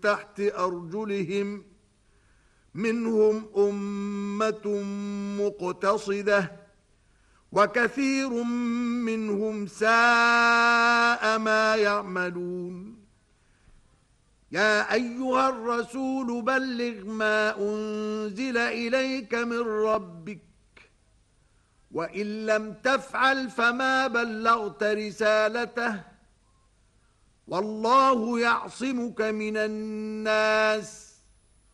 تحت أرجلهم منهم أمة مقتصدة وكثير منهم ساء ما يعملون. يا أيها الرسول بلغ ما أنزل إليك من ربك وإن لم تفعل فما بلغت رسالته والله يعصمك من الناس